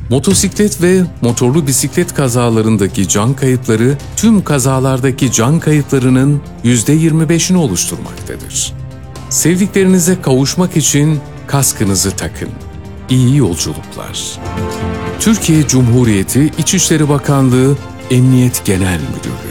Motosiklet ve motorlu bisiklet kazalarındaki can kayıpları tüm kazalardaki can kayıplarının %25'ini oluşturmaktadır. Sevdiklerinize kavuşmak için kaskınızı takın. İyi yolculuklar. Türkiye Cumhuriyeti İçişleri Bakanlığı Emniyet Genel Müdürlüğü